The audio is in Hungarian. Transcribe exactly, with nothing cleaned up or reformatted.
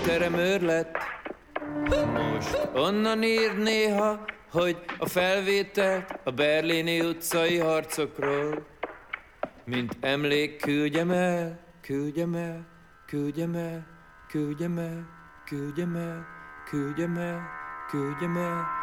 terem őrlet. Most onnan ír néha, hogy a felvételt a berlini utcai harcokról, mint emlék küldjem el, küldjem el, küldjem el, küldjem el, küldjem el, küldjem el, küldjem el,